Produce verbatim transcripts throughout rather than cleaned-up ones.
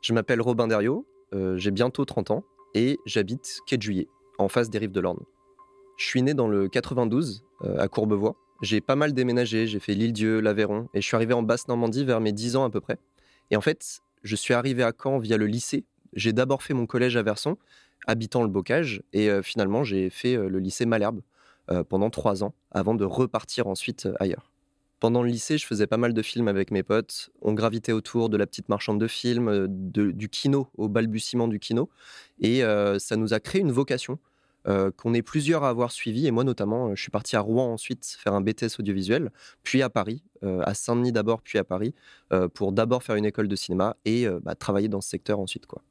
Je m'appelle Robin Derriot, euh, j'ai bientôt trente ans et j'habite quai de Juillet, en face des rives de l'Orne. Je suis né dans le quatre-vingt-douze, euh, à Courbevoie. J'ai pas mal déménagé, j'ai fait l'Île-Dieu, l'Aveyron, et je suis arrivé en Basse-Normandie vers mes dix ans à peu près. Et en fait, je suis arrivé à Caen via le lycée. J'ai d'abord fait mon collège à Verson, habitant le Bocage, et euh, finalement j'ai fait euh, le lycée Malherbe euh, pendant trois ans, avant de repartir ensuite euh, ailleurs. Pendant le lycée, je faisais pas mal de films avec mes potes. On gravitait autour de la petite marchande de films, euh, de- du kino, au balbutiement du kino. Et euh, ça nous a créé une vocation euh, qu'on est plusieurs à avoir suivi. Et moi, notamment, euh, je suis parti à Rouen ensuite faire un B T S audiovisuel, puis à Paris, euh, à Saint-Denis d'abord, puis à Paris, euh, pour d'abord faire une école de cinéma et euh, bah, travailler dans ce secteur ensuite, quoi.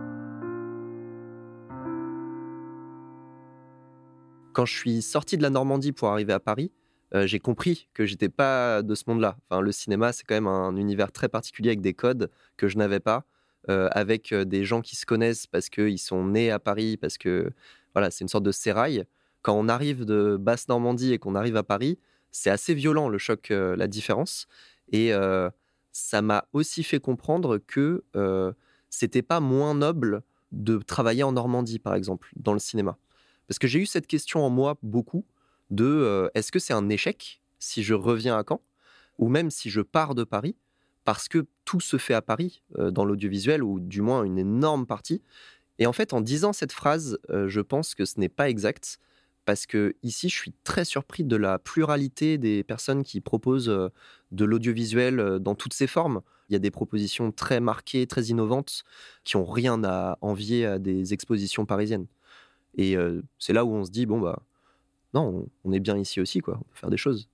Quand je suis sorti de la Normandie pour arriver à Paris, euh, j'ai compris que j'étais pas de ce monde-là. Enfin, le cinéma, c'est quand même un univers très particulier avec des codes que je n'avais pas, euh, avec euh, des gens qui se connaissent parce qu'ils sont nés à Paris, parce que voilà, c'est une sorte de sérail. Quand on arrive de basse Normandie et qu'on arrive à Paris, c'est assez violent le choc, euh, la différence. Et euh, ça m'a aussi fait comprendre que euh, c'était pas moins noble de travailler en Normandie, par exemple, dans le cinéma. Parce que j'ai eu cette question en moi beaucoup de euh, est-ce que c'est un échec si je reviens à Caen ou même si je pars de Paris parce que tout se fait à Paris euh, dans l'audiovisuel ou du moins une énorme partie. Et en fait, en disant cette phrase, euh, je pense que ce n'est pas exact parce que ici, je suis très surpris de la pluralité des personnes qui proposent euh, de l'audiovisuel euh, dans toutes ses formes. Il y a des propositions très marquées, très innovantes, qui ont rien à envier à des expositions parisiennes. Et euh, c'est là où on se dit, bon, bah, non, on, on est bien ici aussi, quoi. On peut faire des choses.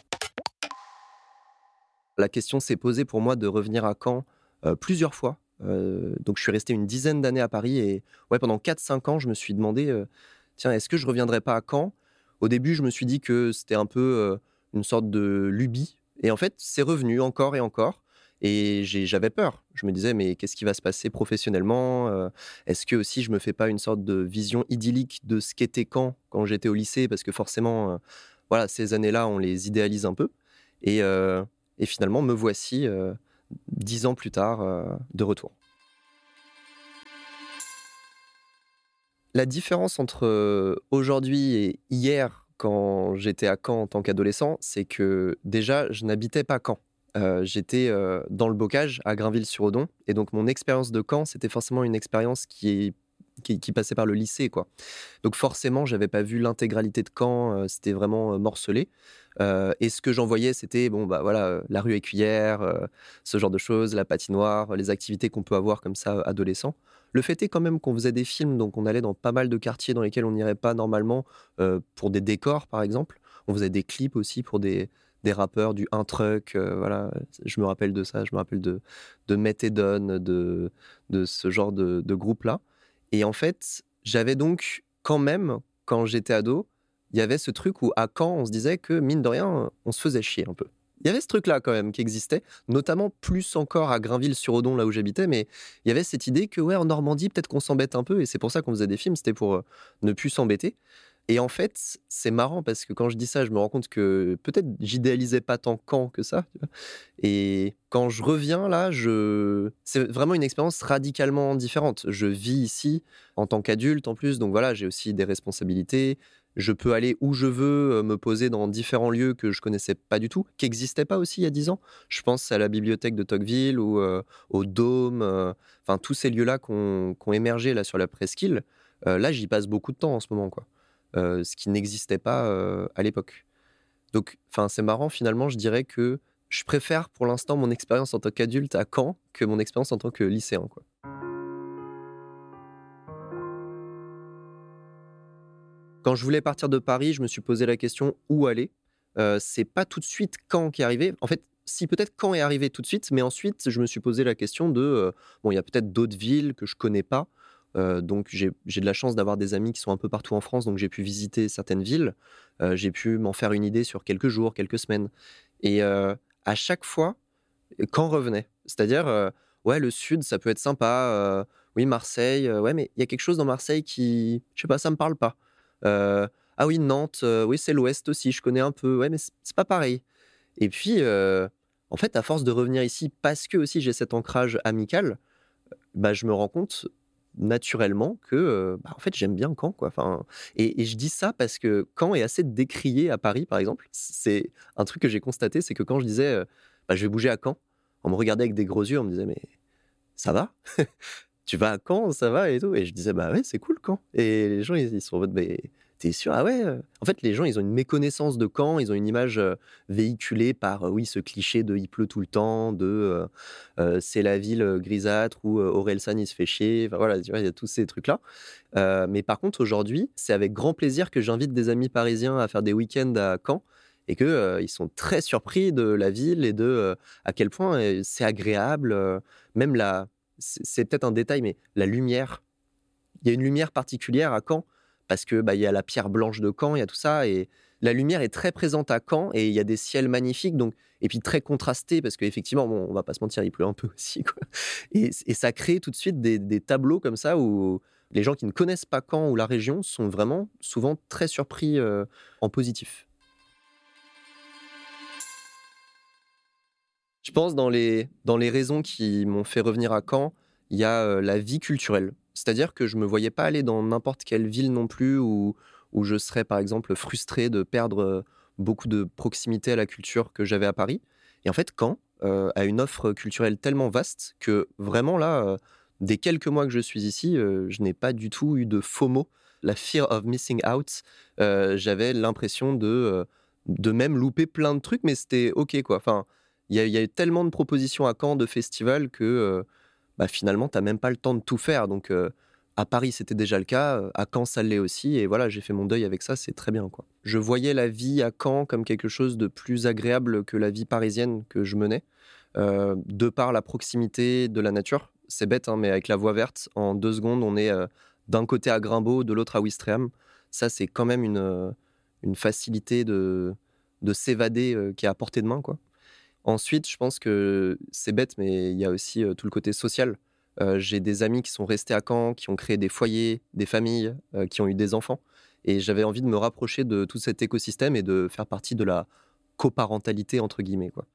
La question s'est posée pour moi de revenir à Caen euh, plusieurs fois. Euh, donc, je suis resté une dizaine d'années à Paris et ouais, pendant quatre cinq ans, je me suis demandé, euh, tiens, est-ce que je reviendrai pas à Caen? Au début, je me suis dit que c'était un peu euh, une sorte de lubie. Et en fait, c'est revenu encore et encore. Et j'ai- j'avais peur. Je me disais, mais qu'est-ce qui va se passer professionnellement? Euh, Est-ce que aussi je me fais pas une sorte de vision idyllique de ce qu'était Caen quand j'étais au lycée? Parce que forcément, euh, voilà, ces années-là, on les idéalise un peu. Et, euh, et finalement, me voici euh, dix ans plus tard euh, de retour. La différence entre euh, aujourd'hui et hier, quand j'étais à Caen en tant qu'adolescent, c'est que déjà, je n'habitais pas Caen. Euh, j'étais euh, dans le Bocage, à Grainville-sur-Odon. Et donc, mon expérience de Caen, c'était forcément une expérience qui, est, qui, qui passait par le lycée, quoi. Donc, forcément, j'avais pas vu l'intégralité de Caen. Euh, c'était vraiment euh, morcelé. Euh, et ce que j'en voyais, c'était bon, bah, voilà, euh, la rue Écuyère, euh, ce genre de choses, la patinoire, les activités qu'on peut avoir comme ça, euh, adolescent. Le fait est quand même qu'on faisait des films, donc on allait dans pas mal de quartiers dans lesquels on n'irait pas normalement euh, pour des décors, par exemple. On faisait des clips aussi pour des, des rappeurs, du un truck, euh, voilà. Je me rappelle de ça, je me rappelle de, de Meth et Don, de, de ce genre de, de groupe-là. Et en fait, j'avais donc quand même, quand j'étais ado, il y avait ce truc où à Caen, on se disait que, mine de rien, on se faisait chier un peu. Il y avait ce truc-là quand même qui existait, notamment plus encore à Grainville-sur-Odon, là où j'habitais, mais il y avait cette idée que, ouais, en Normandie, peut-être qu'on s'embête un peu, et c'est pour ça qu'on faisait des films, c'était pour euh, ne plus s'embêter. Et en fait, c'est marrant parce que quand je dis ça, je me rends compte que peut-être j'idéalisais pas tant Caen que ça, tu vois. Et quand je reviens là, je... c'est vraiment une expérience radicalement différente. Je vis ici en tant qu'adulte en plus, donc voilà, j'ai aussi des responsabilités. Je peux aller où je veux, euh, me poser dans différents lieux que je connaissais pas du tout, qui n'existaient pas aussi il y a dix ans. Je pense à la bibliothèque de Tocqueville ou euh, au Dôme, euh, enfin tous ces lieux-là qui ont émergé là sur la presqu'île. Euh, là, j'y passe beaucoup de temps en ce moment, quoi. Euh, ce qui n'existait pas euh, à l'époque. Donc, enfin, c'est marrant finalement. Je dirais que je préfère pour l'instant mon expérience en tant qu'adulte à Caen que mon expérience en tant que lycéen, quoi. Quand je voulais partir de Paris, je me suis posé la question où aller. Euh, c'est pas tout de suite Caen qui est arrivé. En fait, si peut-être Caen est arrivé tout de suite, mais ensuite je me suis posé la question de euh, bon, il y a peut-être d'autres villes que je connais pas. Euh, donc j'ai j'ai de la chance d'avoir des amis qui sont un peu partout en France, donc j'ai pu visiter certaines villes. Euh, j'ai pu m'en faire une idée sur quelques jours, quelques semaines. Et euh, à chaque fois, Caen revenait. C'est-à-dire, euh, ouais, le sud, ça peut être sympa. euh, oui, Marseille, euh, ouais, mais il y a quelque chose dans Marseille qui, je sais pas, ça me parle pas. Euh, ah oui, Nantes, euh, oui, c'est l'Ouest aussi, je connais un peu. Ouais, mais c'est c'est pas pareil. Et puis, euh, en fait, à force de revenir ici, parce que aussi j'ai cet ancrage amical, bah, je me rends compte naturellement que, heu, bah, en fait, j'aime bien Caen, quoi. Enfin et et je dis ça parce que Caen est assez décrié à Paris, par exemple. C'est un truc que j'ai constaté, c'est que quand je disais, heu: «Bah, je vais bouger à Caen», on me regardait avec des gros yeux, on me disait: «Mais ça va? Tu vas à Caen, ça va et tout?» Et je disais: «Bah, ouais, c'est cool Caen». Et les gens, ils ils sont en mode: «Mais tu sûr? Ah ouais, heu?» En fait, les gens, ils ont une méconnaissance de Caen, ils ont une image, heu, véhiculée par, heu, oui, ce cliché de il pleut tout le temps, de, heu heu, c'est la ville, heu, grisâtre où, heu, Orelsan, il se fait chier. Enfin voilà, tu vois, il y a tous ces trucs-là. Heu, mais par contre, aujourd'hui, c'est avec grand plaisir que j'invite des amis parisiens à faire des week-ends à Caen et que, heu, ils sont très surpris de la ville et de, heu, à quel point, heu, c'est agréable, heu, même la c'est c'est peut-être un détail, mais la lumière, il y a une lumière particulière à Caen parce que, bah, il y a la pierre blanche de Caen, il y a tout ça et la lumière est très présente à Caen et il y a des ciels magnifiques donc et puis très contrastés parce qu'effectivement, bon, on va pas se mentir, il pleut un peu aussi, quoi et et ça crée tout de suite des des tableaux comme ça où les gens qui ne connaissent pas Caen ou la région sont vraiment souvent très surpris, heu, en positif. Je pense dans les dans les raisons qui m'ont fait revenir à Caen, il y a, heu, la vie culturelle. C'est-à-dire que je me voyais pas aller dans n'importe quelle ville non plus où où je serais, par exemple, frustré de perdre, heu, beaucoup de proximité à la culture que j'avais à Paris et en fait, Caen, heu, a une offre culturelle tellement vaste que vraiment là, heu, des quelques mois que je suis ici, heu, je n'ai pas du tout eu de FOMO, la fear of missing out. Heu, j'avais l'impression de, heu, de même louper plein de trucs, mais c'était OK, quoi. Enfin, il y a il y a eu tellement de propositions à Caen, de festivals que, heu, bah, finalement, tu as même pas le temps de tout faire. Donc, heu, à Paris, c'était déjà le cas, heu, à Caen, ça l'est aussi et voilà, j'ai fait mon deuil avec ça, c'est très bien, quoi. Je voyais la vie à Caen comme quelque chose de plus agréable que la vie parisienne que je menais, heu, de par la proximité de la nature. C'est bête, hein, mais avec la voie verte, en deux secondes, on est, heu, d'un côté à Grimbaud, de l'autre à Ouistreham. Ça, c'est quand même une, heu, une facilité de de s'évader, heu, qui est à portée de main, quoi. Ensuite, je pense que c'est bête, mais il y a aussi, heu, tout le côté social. Heu, j'ai des amis qui sont restés à Caen, qui ont créé des foyers, des familles, heu, qui ont eu des enfants et j'avais envie de me rapprocher de tout cet écosystème et de faire partie de la «coparentalité» entre guillemets, quoi.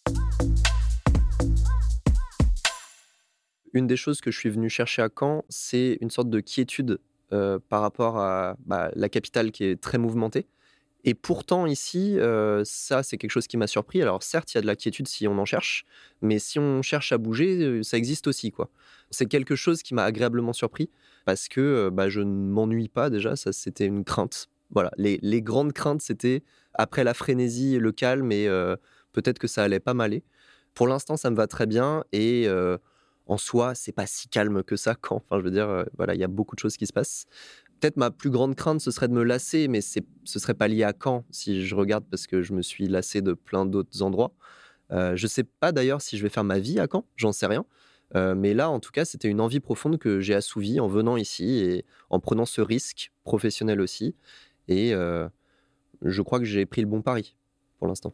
Une des choses que je suis venu chercher à Caen, c'est une sorte de quiétude, heu, par rapport à, bah, la capitale qui est très mouvementée. Et pourtant ici, heu, ça, c'est quelque chose qui m'a surpris. Alors certes, il y a de la quiétude si on en cherche, mais si on cherche à bouger, heu, ça existe aussi, quoi. C'est quelque chose qui m'a agréablement surpris parce que, heu, bah, je ne m'ennuie pas déjà, ça c'était une crainte. Voilà, les les grandes craintes, c'était après la frénésie, le calme et heu, peut-être que ça allait pas m'aller. Pour l'instant, ça me va très bien et heu, en soi, c'est pas si calme que ça quand enfin, je veux dire, heu, voilà, il y a beaucoup de choses qui se passent. Peut-être ma plus grande crainte, ce serait de me lasser, mais c'est ce serait pas lié à Caen, si je regarde parce que je me suis lassé de plein d'autres endroits. Heu, je sais pas d'ailleurs si je vais faire ma vie à Caen, j'en sais rien. Heu, mais là, en tout cas, c'était une envie profonde que j'ai assouvie en venant ici et en prenant ce risque professionnel aussi et heu, je crois que j'ai pris le bon pari pour l'instant.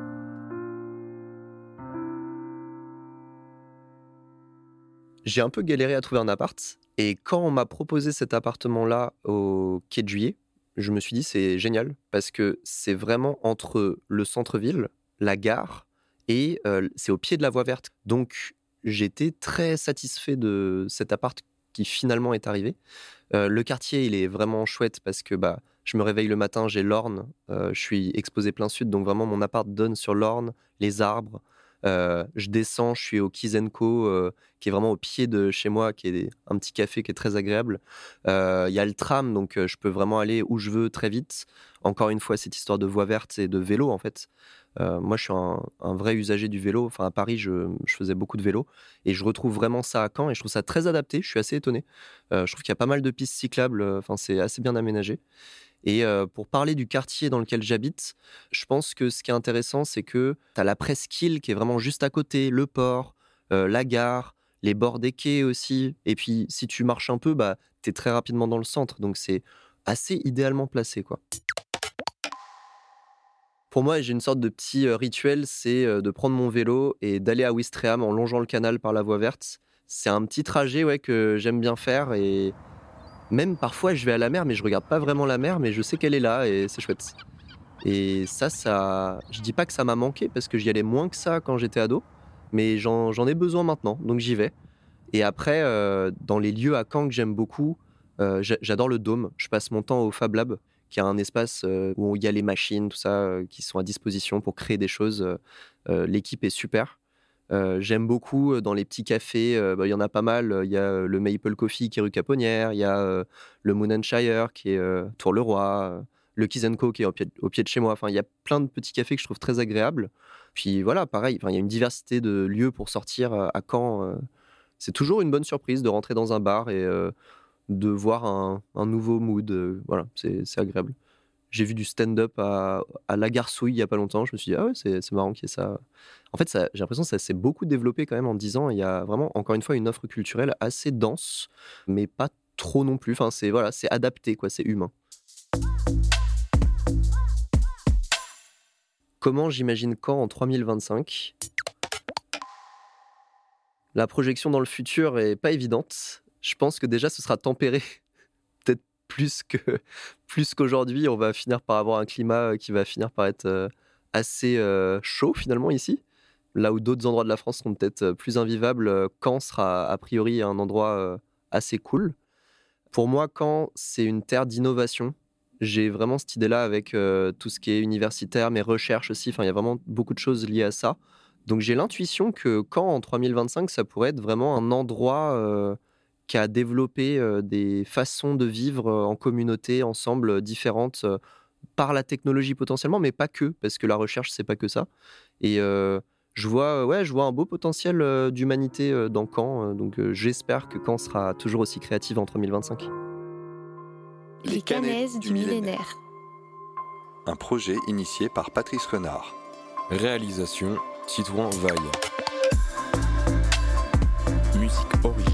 J'ai un peu galéré à trouver un appart et quand on m'a proposé cet appartement-là au Quai de Juillet, je me suis dit: «C'est génial» parce que c'est vraiment entre le centre-ville, la gare et heu, c'est au pied de la voie verte. Donc j'étais très satisfait de cet appart qui finalement est arrivé. Heu, le quartier, il est vraiment chouette parce que, bah, je me réveille le matin, j'ai l'Orne, heu, je suis exposé plein sud, donc vraiment mon appart donne sur l'Orne, les arbres. Heu, je descends, je suis au Kiss& Co, heu, qui est vraiment au pied de chez moi, qui est un petit café qui est très agréable. Heu, il y a le tram, donc heu, je peux vraiment aller où je veux très vite. Encore une fois, cette histoire de voie verte et de vélo, en fait. Heu, moi, je suis un un vrai usager du vélo. Enfin, à Paris, je je faisais beaucoup de vélo et je retrouve vraiment ça à Caen et je trouve ça très adapté. Je suis assez étonné. Heu, je trouve qu'il y a pas mal de pistes cyclables, heu, enfin, c'est assez bien aménagé et heu, pour parler du quartier dans lequel j'habite, je pense que ce qui est intéressant, c'est que tu as la presqu'île qui est vraiment juste à côté, le port, heu, la gare, les bords des quais aussi et puis si tu marches un peu, bah, tu es très rapidement dans le centre donc c'est assez idéalement placé, quoi. Pour moi, j'ai une sorte de petit, heu, rituel, c'est, heu, de prendre mon vélo et d'aller à Ouistreham en longeant le canal par la voie verte. C'est un petit trajet, ouais, que j'aime bien faire et même parfois je vais à la mer, mais je regarde pas vraiment la mer, mais je sais qu'elle est là et c'est chouette. Et ça ça je dis pas que ça m'a manqué parce que j'y allais moins que ça quand j'étais ado, mais j'en j'en ai besoin maintenant, donc j'y vais Et après, euh, dans les lieux à Caen que j'aime beaucoup, euh, j'a- j'adore le Dôme. Je passe mon temps au Fab Lab, qui est un espace euh, où il y a les machines, tout ça, euh, qui sont à disposition pour créer des choses. Euh, euh, l'équipe est super. Euh, j'aime beaucoup euh, dans les petits cafés, euh, bah, il y en a pas mal. Il y a euh, le Maple Coffee qui est rue Caponnière, il y a euh, le Moon and Shire qui est euh, Tour-le-Roi, euh, le Keys and Co qui est au pied, au pied de chez moi. Enfin, il y a plein de petits cafés que je trouve très agréables. Puis voilà, pareil, enfin, il y a une diversité de lieux pour sortir euh, à Caen. euh, c'est toujours une bonne surprise de rentrer dans un bar et euh, de voir un, un nouveau mood. euh, voilà, c'est c'est agréable. J'ai vu du stand-up à, à La Garsouille il y a pas longtemps. Je me suis dit, ah ouais, c'est c'est marrant qu'il y ait ça. En fait, ça, j'ai l'impression que ça s'est beaucoup développé quand même en dix ans. Il y a vraiment, encore une fois, une offre culturelle assez dense, mais pas trop non plus. Enfin, c'est voilà, c'est adapté, quoi, c'est humain. Comment j'imagine Caen en trois mille vingt-cinq? La projection dans le futur est pas évidente. Je pense que déjà, ce sera tempéré, peut-être plus que plus qu'aujourd'hui. On va finir par avoir un climat qui va finir par être euh, assez euh, chaud finalement ici. Là où d'autres endroits de la France seront peut-être euh, plus invivables, euh, Caen sera a priori un endroit euh, assez cool. Pour moi, Caen, c'est une terre d'innovation. J'ai vraiment cette idée-là avec euh, tout ce qui est universitaire, mes recherches aussi. Enfin, il y a vraiment beaucoup de choses liées à ça. Donc j'ai l'intuition que Caen en trois mille vingt-cinq, ça pourrait être vraiment un endroit euh, qui a développé euh, des façons de vivre euh, en communauté, ensemble, euh, différentes, euh, par la technologie potentiellement, mais pas que, parce que la recherche, c'est pas que ça. Et euh, je vois, euh, ouais, je vois un beau potentiel euh, d'humanité euh, dans Caen. euh, donc euh, j'espère que Caen sera toujours aussi créative en deux mille vingt-cinq. Les Canaises du millénaire. Un projet initié par Patrice Renard. Réalisation Titouan Vaille. Musique originale.